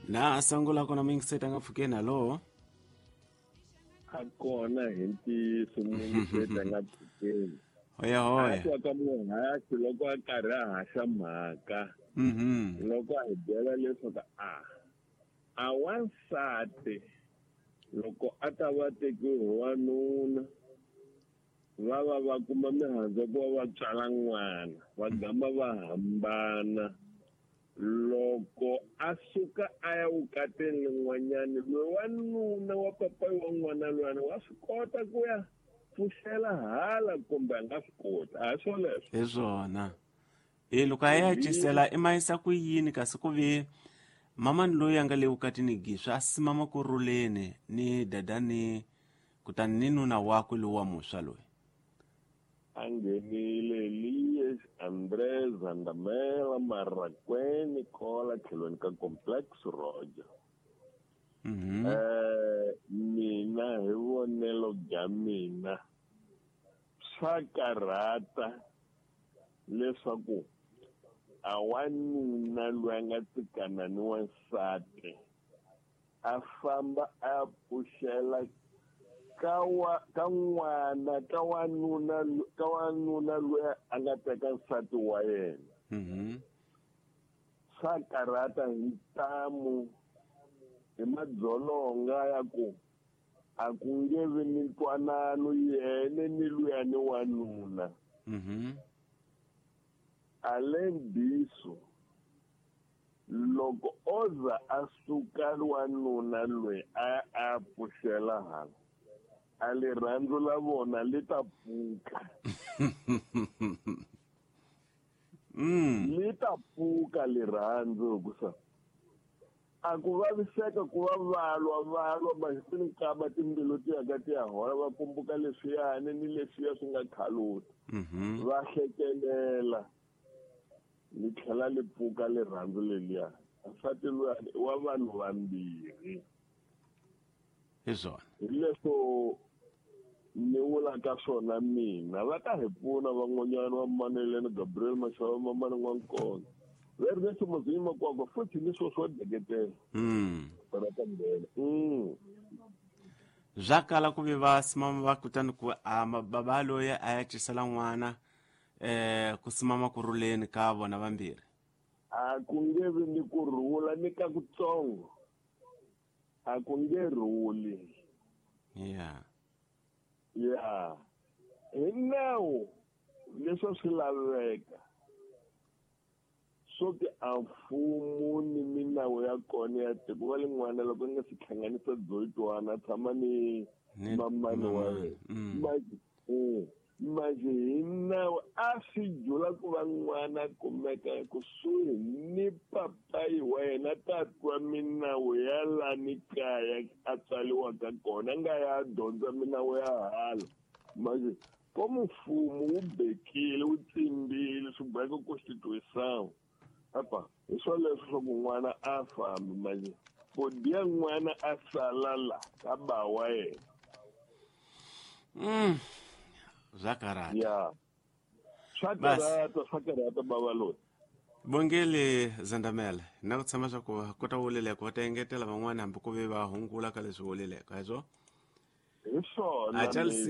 Na sangula kona mingi seta ngafukena lo. Akona hinti sumungu seta ngapfukeni. Hoya hoya. Atwa ka muhasi loko a karhi a haxa mhaka. Loko a hi byela leswaku a wansati loko a ta va tekiwe hi wanuna va kuma mihandzu ku va tswala n'wana va gamba va hambana loko a suka a ya vukateni lin'wanyani loyi wanuna wa papa wa n'wana lwana wa swi kota ku ya pfuxela hala kumbe a nga swi koti a hi swoleswo Hi swona. Loko a ya cisela i mayisa ku yini kasi ku ve mama ni loyi a nga le vukatini giswa a simama ku ruleni ni dadani kutani ni nuna wakwe lowu wa muswa loyi. A nghenile Elias Andres Zandamela Marakweni kola tlhelweni ka complex Roger. Mina hi vonelo bya mina swa karhata leswaku a wanuna loyi a nga tsikana ni wansati a famba a pfuxela ka n'wana ka wanuna loyi a nga teka nsati wa yena. Swa karhata hi ntamu hi madzolonga ya ku a ku nge vi ni ntwanano yene ni luya ni wanuna. Alendiso loko oza a suka wanuna loyi a pfuxela hala a li rhandzu la vona li ta pfuka li ta pfuka li rhandzu hikusa a ku vaviseka ku va valwa masitinkama timbilu ti yaka ti ya hola va kumbuka leswiyani ni leswiya swi nga khaluta va hlekelela li tlhela li pfuka li rhandzu leliya nsati luyani i wa vanhu vambirhi hi swona hi leswo ni vulaka swona mina va ta hi pfuna van'wanyana va maneleni Gabriel Mashava mamani N'wankona very nice muzinyi makwakwa futhi ni swo deketela Zwakala ku ve va simama va kutani ku baba loyi a ya cisela n'wana ku simama ku ruleni ka vona vambirhi. A ku nge vi ni ku rhula ni ka kutsongo a ku nge rhuli hi nawu leswo swi laveka swo ti a mfumo ni minawu ya kona ya tiko va le n'wana loko ni nga si hlanganisa byoyitwana a tshama ni mamani wa yena manje hi nawu a swi jula ku va n'wana kumeka kusuhi ni papayi wa yena ta twa minawu ya lani kaya a tswaliwaka kona a nga ya dyondza minawu ya hala manje ko mfumo wu bekile wu tsimbile swi boheka constitution apa hi swoleswo swa ku n'wana a fambi manje bodi ya n'wana a sala la ka ba wa yena Zakarata. Swa karhata bava loyi. Bongele Zandamela na ku tshama swa ku kota vuleleka va ta engetela van'wana hambi ku ve va hungula ka leswi vuleleka hi swona. Hi swona.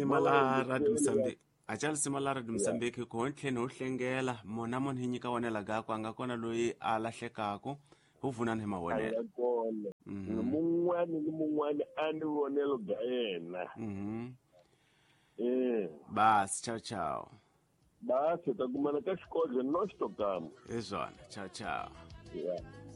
Achal simala radio Msambiki ku hontlheni ho hlengela mona munhu hi nyika wonela gako anga kona loyi a lahlekako hu vunana hi mavonelo. Mun'wani a ni vonelo ga yena. Bas, ciao. Basi ta kumana ka xikodlo no xitokama. Hi swona, ciao. Yeah.